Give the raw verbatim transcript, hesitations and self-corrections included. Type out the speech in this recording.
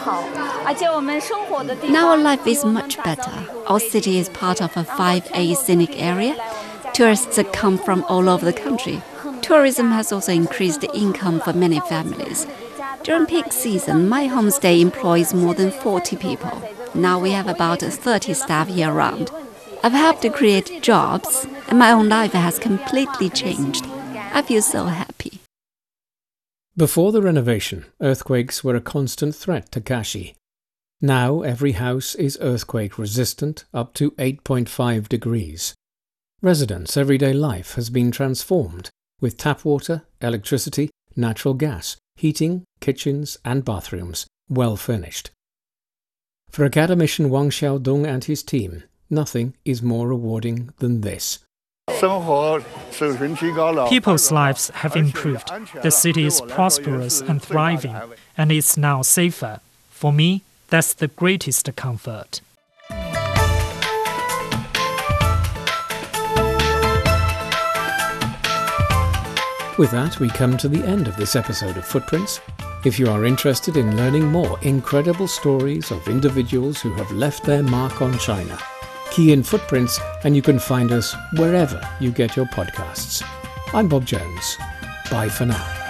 Now our life is much better. Our city is part of a five A scenic area. Tourists come from all over the country. Tourism has also increased the income for many families. During peak season, my homestay employs more than forty people. Now we have about thirty staff year-round. I've helped to create jobs, and my own life has completely changed. I feel so happy. Before the renovation, earthquakes were a constant threat to Kashi. Now every house is earthquake resistant up to eight point five degrees. Residents' everyday life has been transformed with tap water, electricity, natural gas, heating, kitchens and bathrooms well furnished. For academician Wang Xiaodong and his team, nothing is more rewarding than this. People's lives have improved. The city is prosperous and thriving, and it's now safer. For me, that's the greatest comfort. With that, we come to the end of this episode of Footprints. If you are interested in learning more incredible stories of individuals who have left their mark on China, key in Footprints and you can find us wherever you get your podcasts. I'm Bob Jones. Bye for now.